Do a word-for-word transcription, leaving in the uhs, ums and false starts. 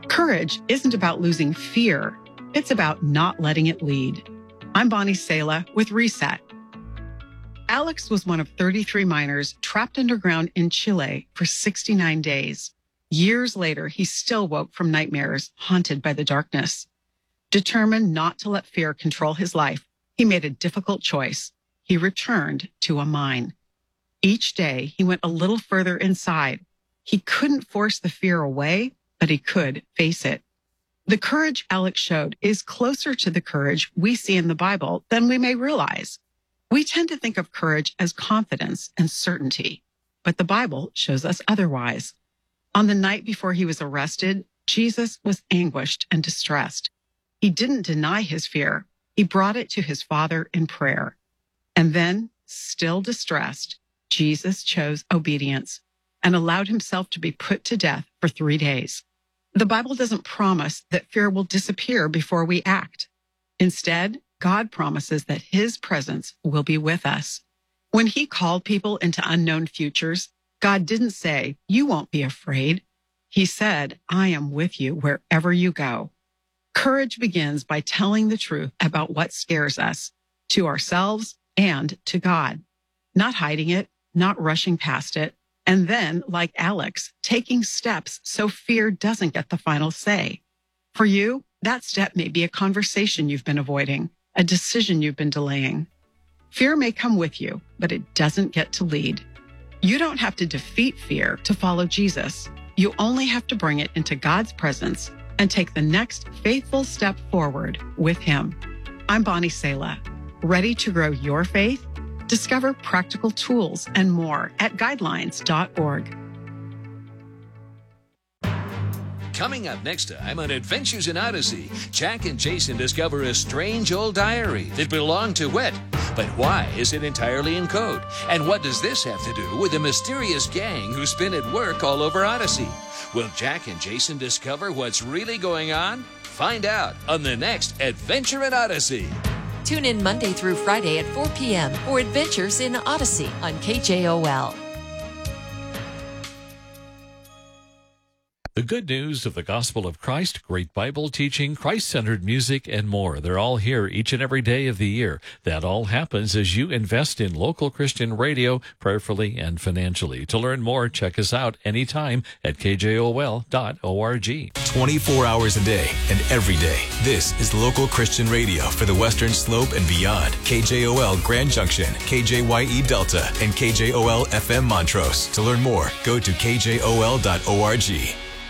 Courage isn't about losing fear. It's about not letting it lead. I'm Bonnie Sala with Reset. Alex was one of thirty-three miners trapped underground in Chile for sixty-nine days. Years later, he still woke from nightmares, haunted by the darkness. Determined not to let fear control his life, he made a difficult choice. He returned to a mine. Each day, he went a little further inside. He couldn't force the fear away, but he could face it. The courage Alex showed is closer to the courage we see in the Bible than we may realize. We tend to think of courage as confidence and certainty, but the Bible shows us otherwise. On the night before he was arrested, Jesus was anguished and distressed. He didn't deny his fear. He brought it to his Father in prayer. And then, still distressed, Jesus chose obedience and allowed himself to be put to death for three days. The Bible doesn't promise that fear will disappear before we act. Instead, God promises that his presence will be with us. When he called people into unknown futures, God didn't say, "You won't be afraid." He said, "I am with you wherever you go." Courage begins by telling the truth about what scares us, to ourselves and to God. Not hiding it, not rushing past it, and then, like Alex, taking steps so fear doesn't get the final say. For you, that step may be a conversation you've been avoiding, a decision you've been delaying. Fear may come with you, but it doesn't get to lead. You don't have to defeat fear to follow Jesus. You only have to bring it into God's presence and take the next faithful step forward with him. I'm Bonnie Sala. Ready to grow your faith? Discover practical tools and more at guidelines dot org. Coming up next time on Adventures in Odyssey, Jack and Jason discover a strange old diary that belonged to Wet. But why is it entirely in code? And what does this have to do with a mysterious gang who spin at work all over Odyssey? Will Jack and Jason discover what's really going on? Find out on the next Adventure in Odyssey. Tune in Monday through Friday at four p.m. for Adventures in Odyssey on K J O L. The good news of the gospel of Christ, great Bible teaching, Christ-centered music, and more. They're all here each and every day of the year. That all happens as you invest in local Christian radio, prayerfully and financially. To learn more, check us out anytime at K J O L dot org. twenty-four hours a day and every day. This is local Christian radio for the Western Slope and beyond. K J O L Grand Junction, K J Y E Delta, and K J O L F M Montrose. To learn more, go to K J O L dot org.